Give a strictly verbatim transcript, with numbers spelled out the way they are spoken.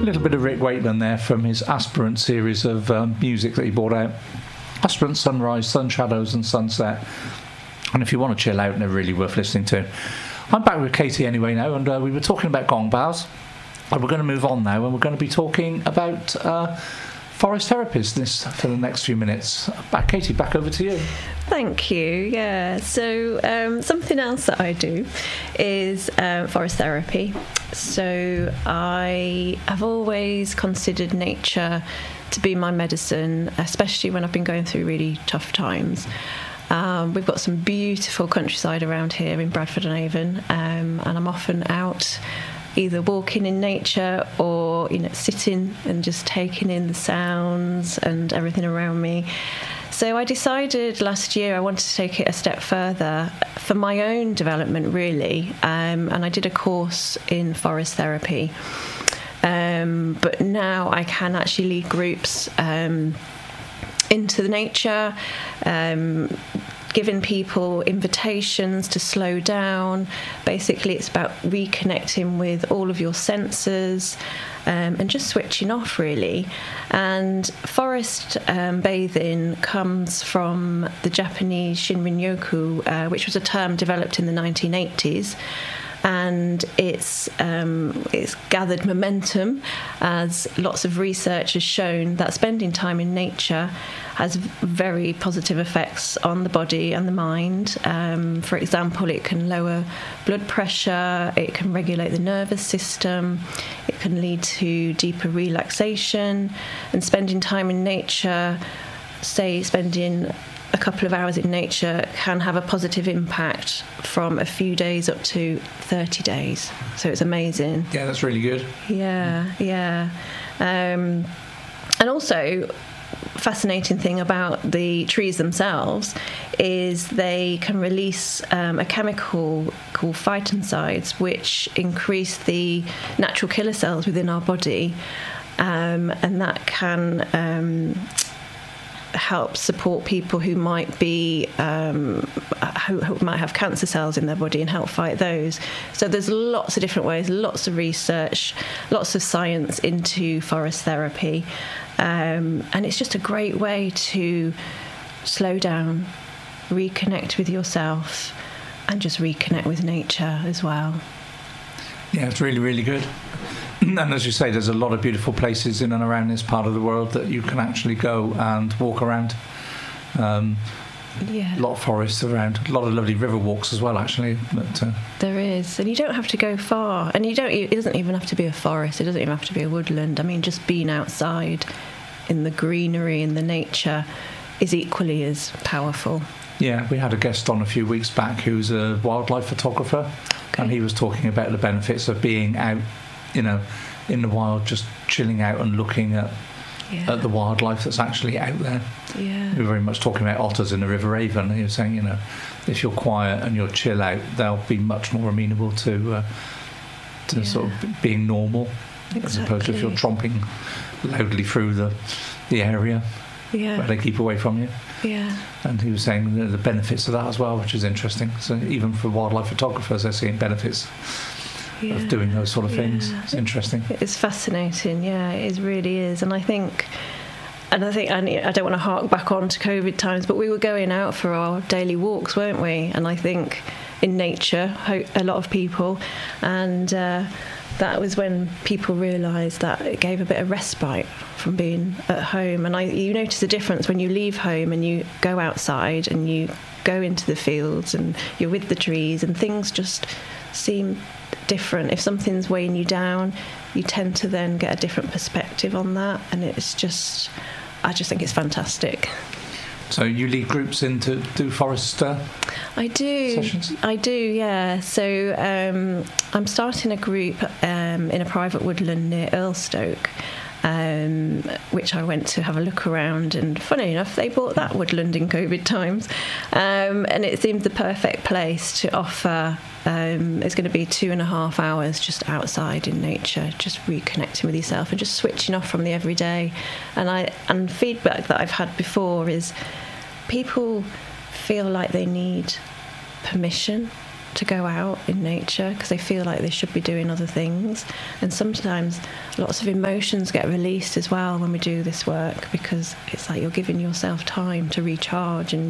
A little bit of Rick Wakeman there from his Aspirant series of um, music that he brought out. Aspirant, Sunrise, Sun Shadows and Sunset. And if you want to chill out, they're really worth listening to. I'm back with Katie anyway now, and uh, we were talking about gong bars. And we're going to move on now, and we're going to be talking about uh, forest therapies this for the next few minutes. Back, Katie, back over to you. Thank you. Yeah. So um, something else that I do is uh, forest therapy. So I have always considered nature to be my medicine, especially when I've been going through really tough times. Um, we've got some beautiful countryside around here in Bradford and Avon, um, and I'm often out either walking in nature or, you know, sitting and just taking in the sounds and everything around me. So I decided last year I wanted to take it a step further for my own development, really, um, and I did a course in forest therapy. Um, but now I can actually lead groups um, into the nature, um, giving people invitations to slow down. Basically, it's about reconnecting with all of your senses um, and just switching off, really. And forest um, bathing comes from the Japanese Shinrin-yoku, uh, which was a term developed in the nineteen eighties. And it's um, it's gathered momentum as lots of research has shown that spending time in nature has very positive effects on the body and the mind. Um, for example, it can lower blood pressure, it can regulate the nervous system, it can lead to deeper relaxation, and spending time in nature, say spending a couple of hours in nature, can have a positive impact from a few days up to thirty days. So it's amazing. Yeah, that's really good. Yeah, yeah. Um, and also, fascinating thing about the trees themselves is they can release um, a chemical called phytoncides, which increase the natural killer cells within our body, um, and that can um, help support people who might be um, who, who might have cancer cells in their body and help fight those. So there's lots of different ways, lots of research, lots of science into forest therapy, um, and it's just a great way to slow down, reconnect with yourself, and just reconnect with nature as well. Yeah, it's really, really good. And as you say, there's a lot of beautiful places in and around this part of the world that you can actually go and walk around. Um, yeah. A lot of forests around, a lot of lovely river walks as well, actually. But, uh, there is, and you don't have to go far. And you don't. It doesn't even have to be a forest. It doesn't even have to be a woodland. I mean, just being outside in the greenery and the nature is equally as powerful. Yeah, we had a guest on a few weeks back who's a wildlife photographer, okay. and he was talking about the benefits of being out, you know, in the wild, just chilling out and looking at yeah. at the wildlife that's actually out there. Yeah. We were very much talking about otters in the River Avon. He was saying, you know, if you're quiet and you're chill out, they'll be much more amenable to uh, to yeah. sort of being normal, exactly. as opposed to if you're tromping loudly through the the area yeah. where they keep away from you. Yeah. And he was saying the, the benefits of that as well, which is interesting. So even for wildlife photographers, they're seeing benefits yeah. of doing those sort of things. Yeah. It's interesting. It's fascinating. Yeah, it really is. And I think, and I think, I, I don't want to hark back on to COVID times, but we were going out for our daily walks, weren't we? And I think in nature, a lot of people, and uh, that was when people realised that it gave a bit of respite from being at home. And I, you notice a difference when you leave home and you go outside and you go into the fields and you're with the trees, and things just seem different. If something's weighing you down, you tend to then get a different perspective on that, and it's just, I just think it's fantastic. So you lead groups into do forest uh, I do. sessions? I do, yeah. So um, I'm starting a group um, in a private woodland near Earlstoke, um, which I went to have a look around, and funny enough, they bought that woodland in COVID times, um, and it seemed the perfect place to offer. Um, it's going to be two and a half hours just outside in nature, just reconnecting with yourself and just switching off from the everyday. And I and feedback that I've had before is people feel like they need permission to go out in nature because they feel like they should be doing other things. And sometimes lots of emotions get released as well when we do this work, because it's like you're giving yourself time to recharge and